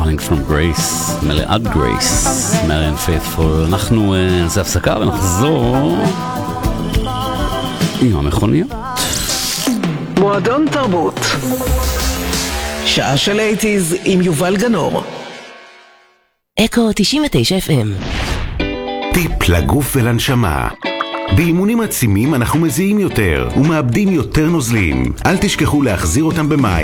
Darling from Grace, מלאת Grace, Marian Faithfull. אנחנו נעשה הפסקה ונחזור עם המכוניות. מועדון תרבות, שעה של 80s עם יובל גנור. אקו 99 FM. טיפ לגוף ולנשמה. באימונים עצימים אנחנו מזיעים יותר ומאבדים יותר נוזלים. אל תשכחו להחזיר אותם במים.